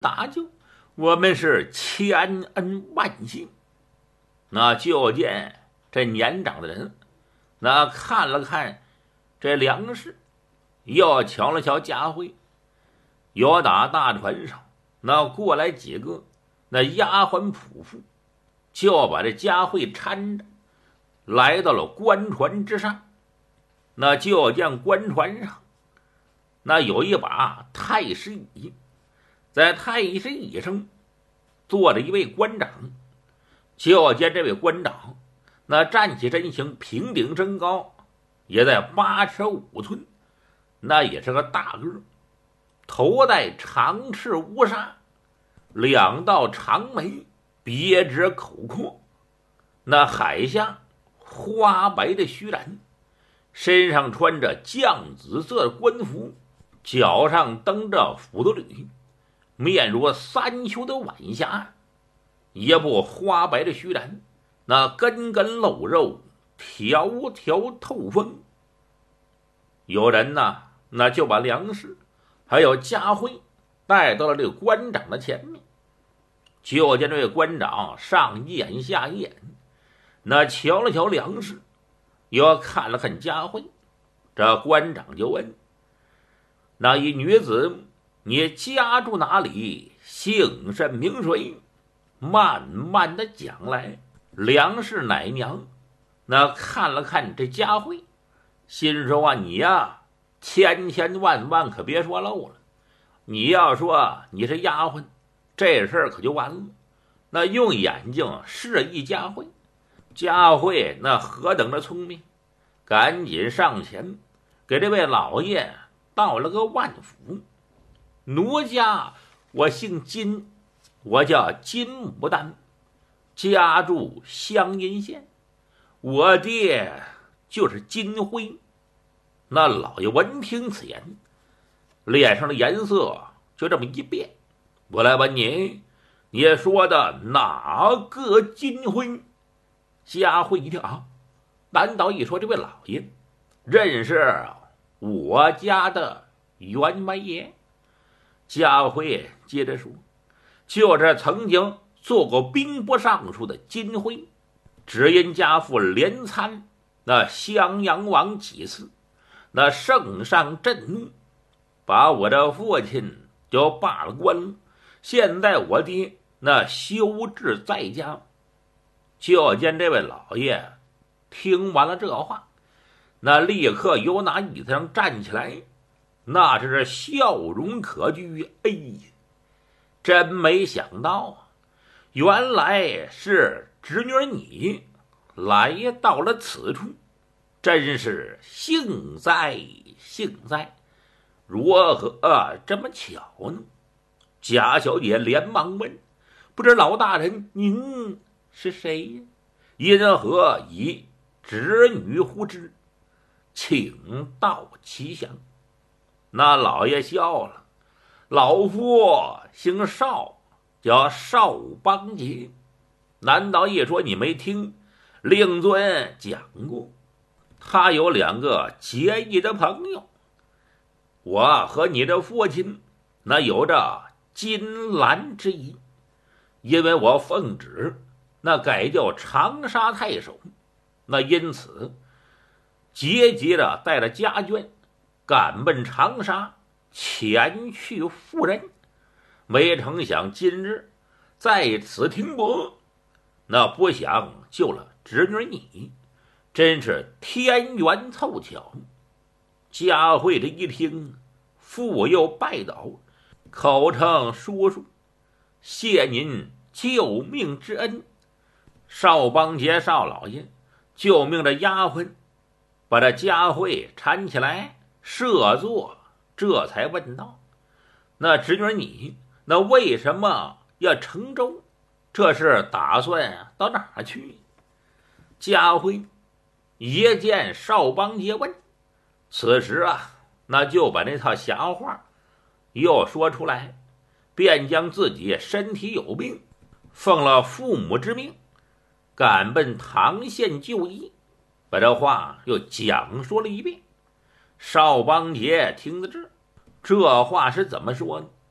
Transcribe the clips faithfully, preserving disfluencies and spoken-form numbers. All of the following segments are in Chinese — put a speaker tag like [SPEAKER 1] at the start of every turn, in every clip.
[SPEAKER 1] 大舅，我们是千恩万谢。那就见这年长的人，那看了看这粮食，又瞧了瞧家辉，有打大船上那过来几个那丫鬟仆妇，就把这家辉搀着来到了官船之上。那就见官船上那有一把太师椅，在太师椅上坐着一位官长。就见这位官长那站起身形，平顶身高也在八尺五寸，那也是个大个，头戴长翅乌纱，两道长眉别致口阔，那海下花白的须髯，身上穿着绛紫色的官服，脚上蹬着斧子履，面如三秋的晚霞，一部花白的须髯，那根根露肉，条条透风。有人呢，那就把粮食还有家辉带到了这个官长的前面。就见这位官长上一眼下一眼，那瞧了瞧粮食，又看了看家辉。这官长就问：那一女子，你家住哪里？姓甚名谁？慢慢的讲来。梁氏奶娘那看了看这家辉，心说啊，你呀千千万万可别说漏了。你要说你是丫鬟，这事儿可就完了。那用眼睛示意家辉，家辉那何等的聪明，赶紧上前给这位老爷道了个万福。奴家我姓金，我叫金牡丹，家住湘阴县，我爹就是金辉。那老爷闻听此言，脸上的颜色就这么一变。我来问你，你说的哪个金辉？家辉一听啊，难道一说这位老爷认识我家的员外爷？家辉接着说，就是曾经做过兵部尚书的金辉，只因家父连参那襄阳王几次，那圣上震怒，把我的父亲就罢了官了。现在我爹那休治在家。就见这位老爷听完了这话，那立刻由那椅子上站起来，那是笑容可掬。哎呀，真没想到啊，原来是侄女你来到了此处，真是幸哉幸哉，如何、啊、这么巧呢？贾小姐连忙问，不知老大人您是谁呀？因何以侄女呼之？请道其详。那老爷笑了，老夫姓邵，叫邵邦杰。难道一说你没听令尊讲过？他有两个结义的朋友，我和你的父亲那有着金兰之谊，因为我奉旨那改叫长沙太守，那因此节节的带着家眷赶奔长沙前去赴任。没成想今日在此停泊，那不想救了侄女你，真是天缘凑巧。佳慧这一听，复又拜倒，口称叔叔，谢您救命之恩。邵邦杰邵老爷救命的丫鬟把这佳慧搀起来设坐，这才问道：那侄女你那为什么要乘舟？这是打算到哪儿去？佳慧一见邵邦杰问，此时啊，那就把那套瞎话又说出来，便将自己身体有病，奉了父母之命赶奔唐县就医，把这话又讲说了一遍。邵邦杰听得这这话是怎么说呢？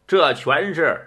[SPEAKER 1] 这全是